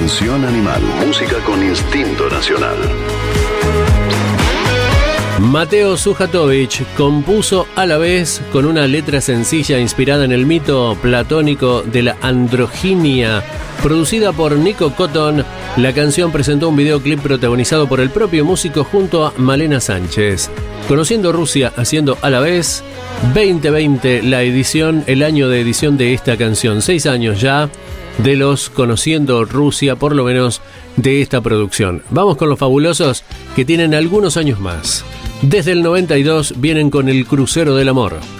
Canción Animal, música con instinto nacional. Mateo Sujatovich compuso a la vez con una letra sencilla inspirada en el mito platónico de la androginia. Producida por Nico Cotton, la canción presentó un videoclip protagonizado por el propio músico junto a Malena Sánchez. Conociendo Rusia haciendo a la vez, 2020 el año de edición de esta canción. 6 años ya de los Conociendo Rusia, por lo menos de esta producción. Vamos con los fabulosos que tienen algunos años más. Desde el 92 vienen con El Crucero del Amor.